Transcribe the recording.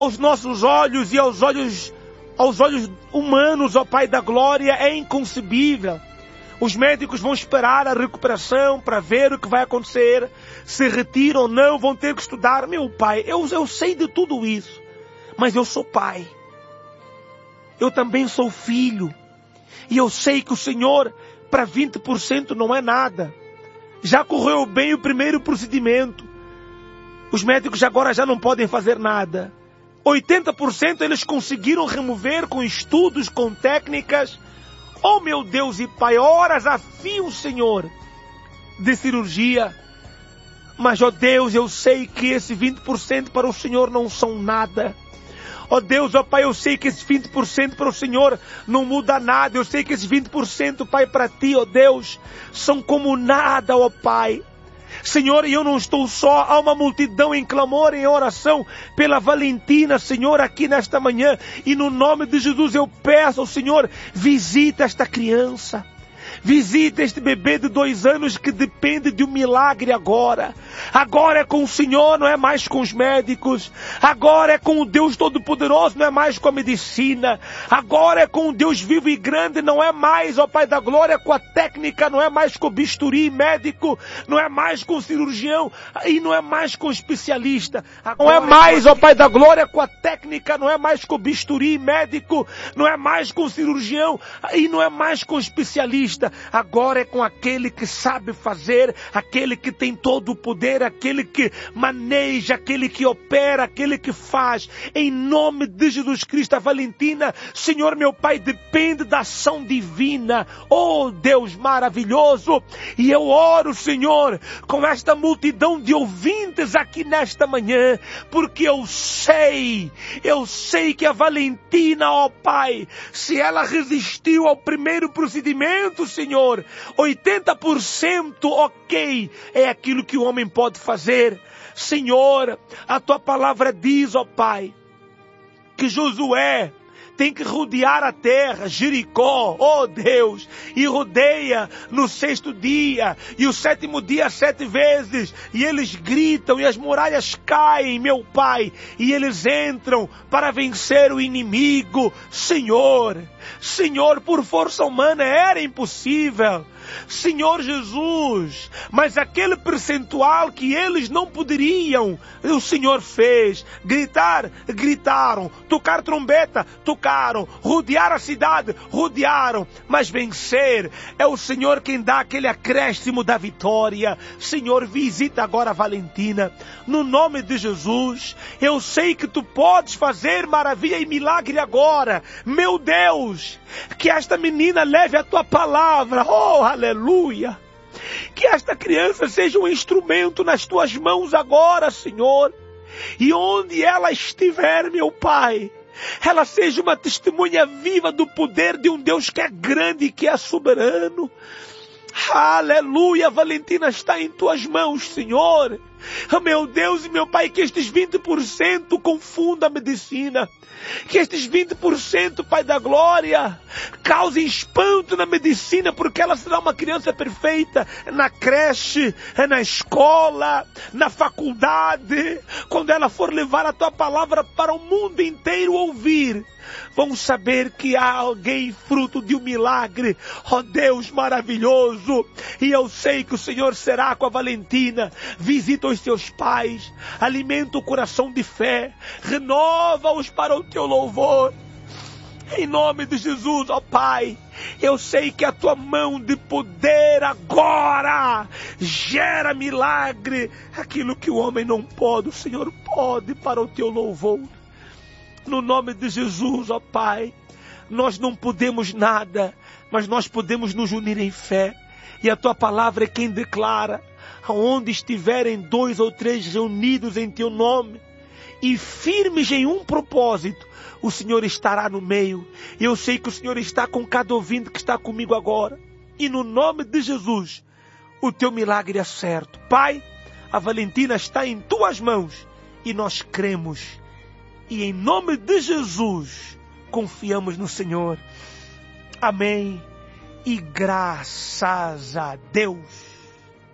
Aos nossos olhos e aos olhos humanos, ó Pai da glória, é inconcebível. Os médicos vão esperar a recuperação para ver o que vai acontecer, se retiram ou não, vão ter que estudar. Meu Pai, eu sei de tudo isso, mas eu sou pai. Eu também sou filho. E eu sei que o Senhor, para 20% não é nada. Já correu bem o primeiro procedimento. Os médicos agora já não podem fazer nada. 80% eles conseguiram remover com estudos, com técnicas. Oh meu Deus e Pai, horas a fio, Senhor, de cirurgia. Mas, ó Deus, eu sei que esse 20% para o Senhor não são nada. Ó Deus, ó Pai, eu sei que esse 20% para o Senhor não muda nada. Eu sei que esse 20%, Pai, para Ti, ó Deus, são como nada, ó Pai. Senhor, e eu não estou só, há uma multidão em clamor, em oração pela Valentina, Senhor, aqui nesta manhã. E no nome de Jesus eu peço ao Senhor, visita esta criança. Visita este bebê de 2 anos que depende de um milagre agora. Agora é com o Senhor, não é mais com os médicos. Agora é com o Deus Todo-Poderoso, não é mais com a medicina. Agora é com o Deus vivo e grande, não é mais, ó Pai da glória, com a técnica, não é mais com o bisturi médico, não é mais com o cirurgião e não é mais com o especialista. Não é mais, ó Pai da glória, com a técnica, não é mais com o bisturi médico, não é mais com o cirurgião e não é mais com o especialista. Agora é com aquele que sabe fazer, aquele que tem todo o poder, aquele que maneja, aquele que opera, aquele que faz. Em nome de Jesus Cristo, a Valentina, Senhor meu Pai, depende da ação divina. Oh Deus maravilhoso! E eu oro, Senhor, com esta multidão de ouvintes aqui nesta manhã, porque eu sei que a Valentina, ó Pai, se ela resistiu ao primeiro procedimento, Senhor, 80% ok, é aquilo que o homem pode fazer. Senhor, a Tua palavra diz, ó Pai, que Josué tem que rodear a terra, Jericó, oh Deus, e rodeia no 6º dia, e o 7º dia 7 vezes, e eles gritam, e as muralhas caem, meu Pai, e eles entram para vencer o inimigo. Senhor, por força humana era impossível, Senhor Jesus, mas aquele percentual que eles não poderiam, o Senhor fez. Gritaram, tocar trombeta, tocaram, rodear a cidade, rodearam, mas vencer é o Senhor quem dá aquele acréscimo da vitória. Senhor, visita agora a Valentina, no nome de Jesus. Eu sei que Tu podes fazer maravilha e milagre agora, meu Deus, que esta menina leve a Tua palavra, oh aleluia, que esta criança seja um instrumento nas Tuas mãos agora, Senhor, e onde ela estiver, meu Pai, ela seja uma testemunha viva do poder de um Deus que é grande e que é soberano. Aleluia, Valentina está em Tuas mãos, Senhor. Meu Deus e meu Pai, que estes 20% confunda a medicina. Que estes 20%, Pai da glória, causem espanto na medicina, porque ela será uma criança perfeita na creche, na escola, na faculdade. Quando ela for levar a Tua palavra para o mundo inteiro ouvir, vão saber que há alguém fruto de um milagre. Ó Deus maravilhoso, e eu sei que o Senhor será com a Valentina. Visita os Teus pais, alimenta o coração de fé, renova-os para o Teu louvor. Em nome de Jesus, ó Pai, eu sei que a Tua mão de poder agora gera milagre. Aquilo que o homem não pode, o Senhor pode para o Teu louvor. No nome de Jesus, ó Pai, nós não podemos nada, mas nós podemos nos unir em fé. E a Tua palavra é quem declara: aonde estiverem 2 ou 3 reunidos em Teu nome, e firmes em um propósito, o Senhor estará no meio. E eu sei que o Senhor está com cada ouvinte que está comigo agora. E no nome de Jesus, o Teu milagre é certo. Pai, a Valentina está em Tuas mãos, e nós cremos. E em nome de Jesus, confiamos no Senhor. Amém. E graças a Deus.